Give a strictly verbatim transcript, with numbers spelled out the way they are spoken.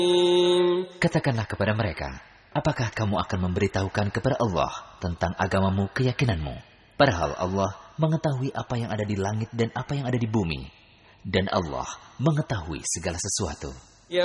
Katakanlah kepada mereka, apakah kamu akan memberitahukan kepada Allah tentang agamamu, keyakinanmu? Padahal Allah mengetahui apa yang ada di langit dan apa yang ada di bumi. Dan Allah mengetahui segala sesuatu.